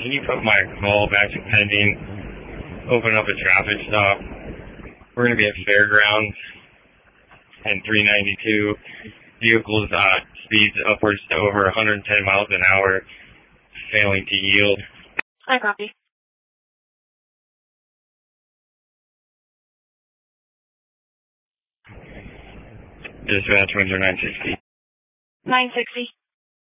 can you put my call back to pending? Open up a traffic stop. We're going to be at Fairgrounds and 392. Vehicles speeds upwards to over 110 miles an hour, failing to yield. I copy. Dispatch windsor 960. 960.